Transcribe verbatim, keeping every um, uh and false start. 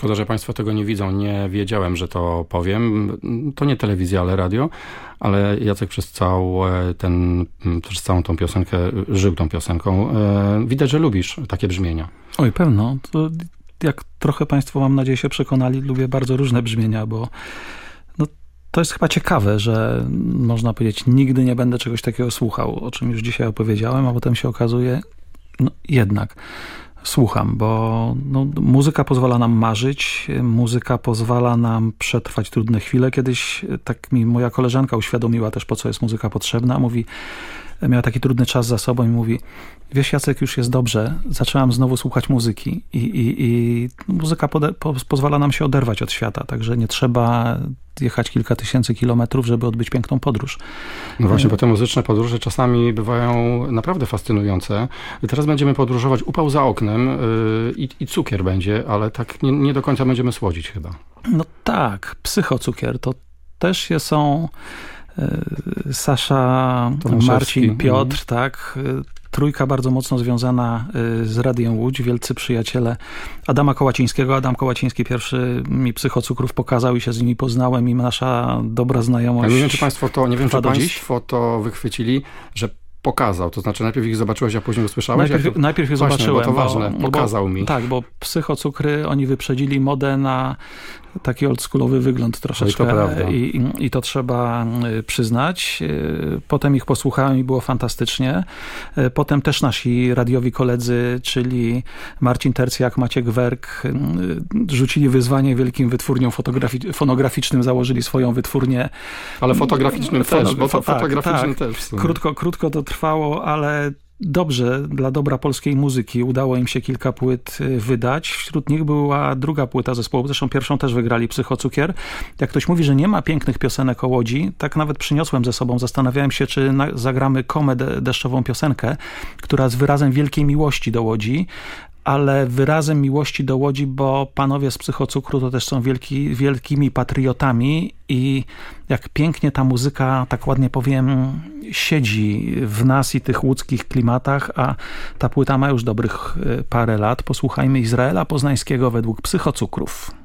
Szkoda, że państwo tego nie widzą. Nie wiedziałem, że to powiem. To nie telewizja, ale radio. Ale Jacek przez cały ten, przez całą tą piosenkę żył tą piosenką. Widać, że lubisz takie brzmienia. Oj, pewno. To jak trochę państwo, mam nadzieję, się przekonali, lubię bardzo różne brzmienia, bo no, to jest chyba ciekawe, że można powiedzieć, nigdy nie będę czegoś takiego słuchał, o czym już dzisiaj opowiedziałem, a potem się okazuje, no jednak słucham, bo no, muzyka pozwala nam marzyć, muzyka pozwala nam przetrwać trudne chwile. Kiedyś tak mi moja koleżanka uświadomiła też, po co jest muzyka potrzebna. Mówi, miała taki trudny czas za sobą i mówi, wiesz, Jacek, już jest dobrze, zaczęłam znowu słuchać muzyki i, i, i muzyka pode, po, pozwala nam się oderwać od świata, także nie trzeba jechać kilka tysięcy kilometrów, żeby odbyć piękną podróż. No właśnie, bo te muzyczne podróże czasami bywają naprawdę fascynujące. Teraz będziemy podróżować, upał za oknem yy, i, i cukier będzie, ale tak nie, nie do końca będziemy słodzić chyba. No tak, psychocukier to też są Sasza, Marcin, Piotr, mm. tak. Trójka bardzo mocno związana z Radiem Łódź, wielcy przyjaciele Adama Kołacińskiego. Adam Kołaciński pierwszy mi psychocukrów pokazał i się z nimi poznałem i nasza dobra znajomość. Ja nie wiem, czy państwo to, nie wiem, czy państwo to wychwycili, że pokazał, to znaczy najpierw ich zobaczyłeś, a później usłyszałeś? Najpierw, to... najpierw je Właśnie, zobaczyłem. bo to ważne, bo, pokazał bo, mi. Tak, bo psychocukry, oni wyprzedzili modę na taki oldschoolowy wygląd troszeczkę. I to prawda. I, i, I to trzeba przyznać. Potem ich posłuchałem i było fantastycznie. Potem też nasi radiowi koledzy, czyli Marcin Tercjak, Maciek Werk, rzucili wyzwanie wielkim wytwórniom fotografi- fonograficznym, założyli swoją wytwórnię. Ale fotograficznym Fono, też, bo to tak, fotograficznym tak. też. Krótko, krótko to trwało, ale dobrze, dla dobra polskiej muzyki udało im się kilka płyt wydać. Wśród nich była druga płyta zespołu, zresztą pierwszą też wygrali, Psychocukier. Jak ktoś mówi, że nie ma pięknych piosenek o Łodzi, tak nawet przyniosłem ze sobą. Zastanawiałem się, czy na, zagramy Komę de- deszczową piosenkę, która z wyrazem wielkiej miłości do Łodzi, ale wyrazem miłości do Łodzi, bo panowie z Psychocukru to też są wielki, wielkimi patriotami i jak pięknie ta muzyka, tak ładnie powiem, siedzi w nas i tych łódzkich klimatach, a ta płyta ma już dobrych parę lat. Posłuchajmy Izraela Poznańskiego według Psychocukrów.